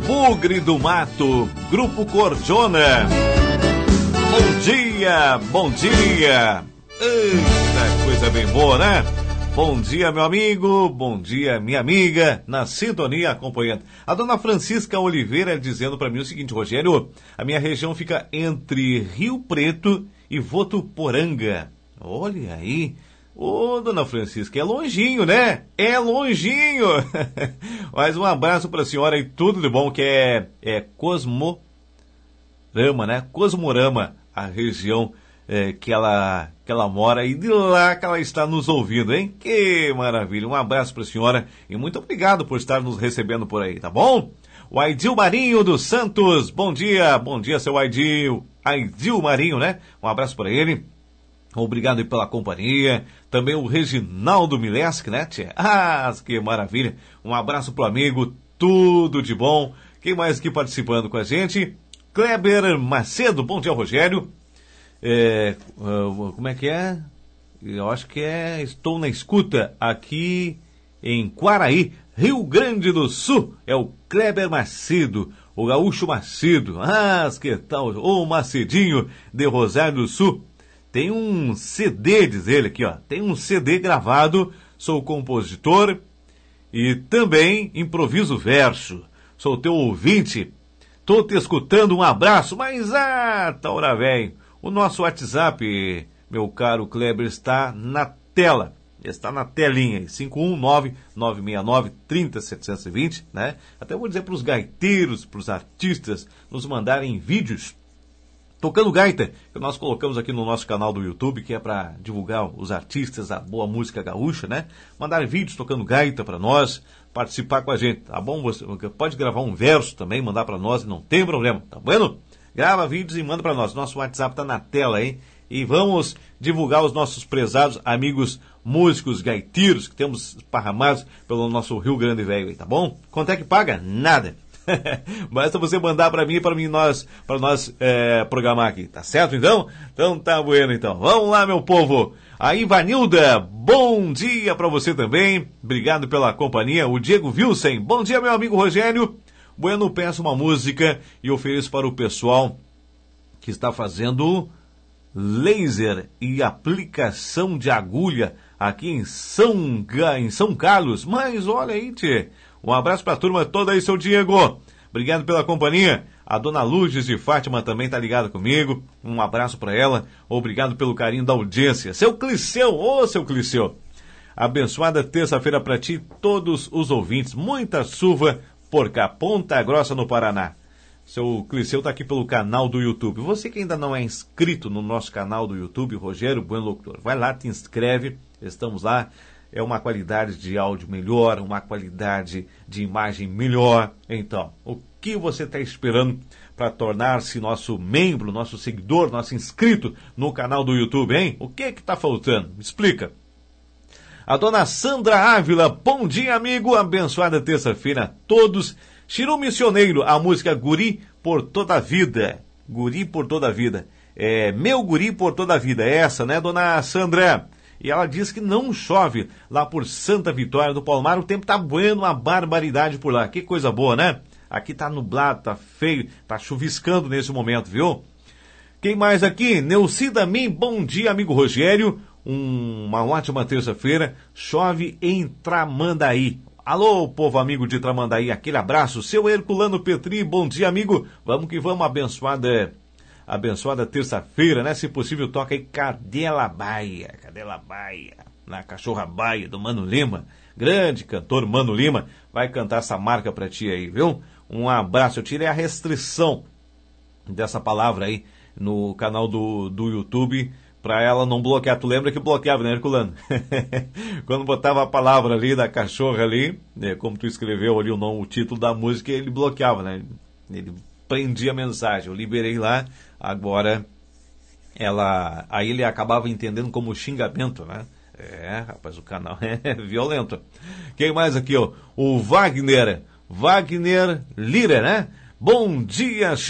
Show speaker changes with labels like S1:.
S1: Bugre do Mato, Grupo Cordiona. Bom dia, bom dia. Eita, coisa bem boa, né? Bom dia, meu amigo, bom dia, minha amiga, na sintonia acompanhando. A dona Francisca Oliveira dizendo para mim o seguinte: Rogério, a minha região fica entre Rio Preto e Votuporanga. Olha aí. Ô, dona Francisca, é longinho, né? É longinho. Mas um abraço para a senhora e tudo de bom, que é Cosmorama, né? Cosmorama, a região que ela mora, e de lá que ela está nos ouvindo, hein? Que maravilha. Um abraço para a senhora e muito obrigado por estar nos recebendo por aí, tá bom? O Aidil Marinho dos Santos, bom dia, seu Aidil. Aidil Marinho, né? Um abraço para ele. Obrigado aí pela companhia. Também o Reginaldo Mileski, né, tia? Ah, que maravilha. Um abraço pro amigo, tudo de bom. Quem mais aqui participando com a gente? Kleber Macedo, bom dia, Rogério. Como é que é? Eu acho que estou na escuta aqui em Quaraí, Rio Grande do Sul. É o Kleber Macedo, o gaúcho Macedo. Ah, que tal? O Macedinho de Rosário do Sul. Tem um CD, diz ele aqui, ó. Tem um CD gravado. Sou compositor e também improviso verso. Sou teu ouvinte. Tô te escutando, um abraço. Mas, taura velho, o nosso WhatsApp, meu caro Kleber, está na tela. Está na telinha, 519-969-30720, né? Até vou dizer para os gaiteiros, para os artistas, nos mandarem vídeos tocando gaita, que nós colocamos aqui no nosso canal do YouTube, que é para divulgar os artistas, a boa música gaúcha, né? Mandar vídeos tocando gaita para nós, participar com a gente, tá bom? Você pode gravar um verso também, mandar para nós, não tem problema, tá bom? Grava vídeos e manda para nós. Nosso WhatsApp tá na tela aí. E vamos divulgar os nossos prezados amigos músicos gaiteiros que temos esparramados pelo nosso Rio Grande Velho aí, tá bom? Quanto é que paga? Nada. Basta você mandar para mim e para nós programar aqui, tá certo então? Então tá bueno então. Vamos lá, meu povo. A Ivanilda, bom dia para você também. Obrigado pela companhia. O Diego Wilson, bom dia, meu amigo Rogério. Bueno, peço uma música e ofereço para o pessoal que está fazendo laser e aplicação de agulha aqui em São Carlos. Mas olha aí, tchê. Um abraço para a turma toda aí, seu Diego. Obrigado pela companhia. A dona Lourdes de Fátima também tá ligada comigo. Um abraço para ela. Obrigado pelo carinho da audiência. Seu Cliceu, seu Cliceu. Abençoada terça-feira para ti, todos os ouvintes. Muita chuva por cá, Ponta Grossa, no Paraná. Seu Cliceu tá aqui pelo canal do YouTube. Você que ainda não é inscrito no nosso canal do YouTube, Rogério Bueno Locutor, vai lá, te inscreve. Estamos lá. É uma qualidade de áudio melhor, uma qualidade de imagem melhor. Então, o que você está esperando para tornar-se nosso membro, nosso seguidor, nosso inscrito no canal do YouTube, hein? O que está faltando? Me explica. A dona Sandra Ávila, bom dia, amigo. Abençoada terça-feira a todos. Chiru Missioneiro, a música Guri por Toda a Vida. Guri por Toda a Vida. Meu Guri por Toda a Vida. É essa, né, dona Sandra? E ela diz que não chove lá por Santa Vitória do Palmar. O tempo tá bueno, uma barbaridade por lá. Que coisa boa, né? Aqui tá nublado, tá feio, tá chuviscando nesse momento, viu? Quem mais aqui? Neucida Min, bom dia, amigo Rogério. Uma ótima terça-feira. Chove em Tramandaí. Alô, povo amigo de Tramandaí, aquele abraço. Seu Herculano Petri, bom dia, amigo. Vamos que vamos, abençoada terça-feira, né? Se possível, toca aí Cadela Baia, na Cachorra Baia, do Mano Lima. Grande cantor Mano Lima, vai cantar essa marca pra ti aí, viu? Um abraço. Eu tirei a restrição dessa palavra aí no canal do YouTube pra ela não bloquear. Tu lembra que bloqueava, né, Herculano? Quando botava a palavra ali da cachorra ali, como tu escreveu ali o título da música, ele bloqueava, né? Ele prendia a mensagem. Eu liberei lá, agora aí ele acabava entendendo como xingamento, né? Rapaz, o canal é violento. Quem mais aqui, ó? O Wagner Lira, né? Bom dia,